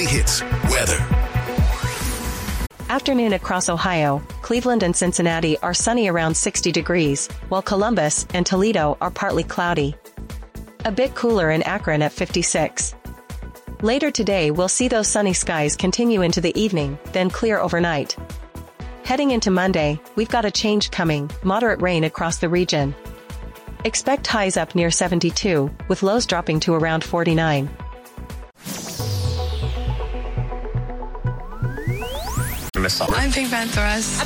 hits. Weather. Afternoon across Ohio, Cleveland and Cincinnati are sunny around 60 degrees, while Columbus and Toledo are partly cloudy. A bit cooler in Akron at 56. Later today we'll see those sunny skies continue into the evening, then clear overnight. Heading into Monday, we've got a change coming, moderate rain across the region. Expect highs up near 72, with lows dropping to around 49. I'm Pink Pantheress.